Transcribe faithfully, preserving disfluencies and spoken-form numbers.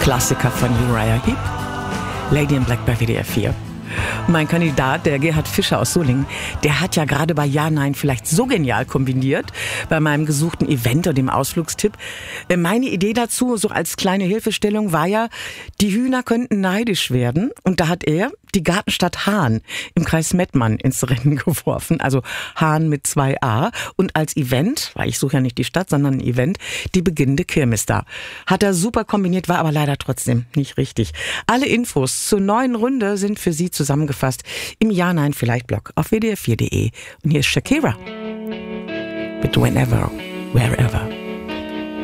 Klassiker von Uriah Heep, Lady in Black bei W D R vier. Mein Kandidat, der Gerhard Fischer aus Solingen, der hat ja gerade bei Ja, Nein vielleicht so genial kombiniert bei meinem gesuchten Event und dem Ausflugstipp. Meine Idee dazu, so als kleine Hilfestellung, war ja, die Hühner könnten neidisch werden. Und da hat er die Gartenstadt Hahn im Kreis Mettmann ins Rennen geworfen. Also Hahn mit zwei A. Und als Event, weil ich suche ja nicht die Stadt, sondern ein Event, die beginnende Kirmes da. Hat er super kombiniert, war aber leider trotzdem nicht richtig. Alle Infos zur neuen Runde sind für Sie zusammengefasst im Ja, Nein, vielleicht Blog auf w d r vier punkt d e. Und hier ist Shakira mit Whenever, Wherever.